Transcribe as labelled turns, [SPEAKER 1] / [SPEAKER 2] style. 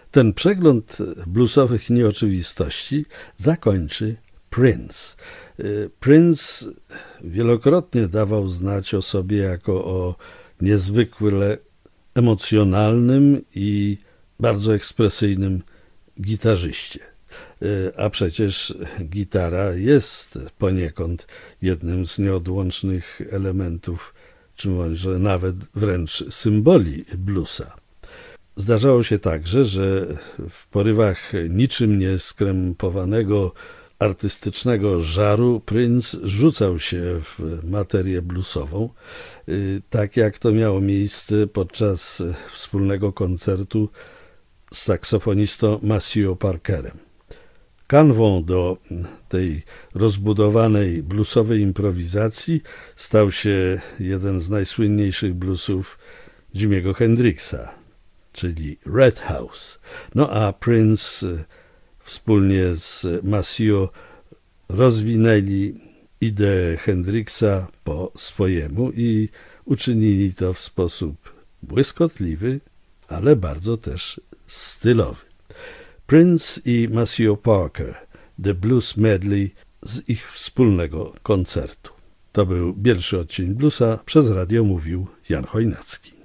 [SPEAKER 1] Ten przegląd bluesowych nieoczywistości zakończy Prince. Prince wielokrotnie dawał znać o sobie jako o niezwykle emocjonalnym i bardzo ekspresyjnym gitarzyście. A przecież gitara jest poniekąd jednym z nieodłącznych elementów, czy może nawet wręcz symboli bluesa. Zdarzało się także, że w porywach niczym nieskrępowanego artystycznego żaru Prince rzucał się w materię bluesową, tak jak to miało miejsce podczas wspólnego koncertu z saksofonistą Maceo Parkerem. Kanwą do tej rozbudowanej bluesowej improwizacji stał się jeden z najsłynniejszych bluesów Jimiego Hendrixa, czyli Red House. No a Prince wspólnie z Maceo rozwinęli ideę Hendrixa po swojemu i uczynili to w sposób błyskotliwy, ale bardzo też stylowy. Prince i Maceo Parker, The Blues Medley z ich wspólnego koncertu. To był pierwszy odcinek Bluesa, przez radio mówił Jan Chojnacki.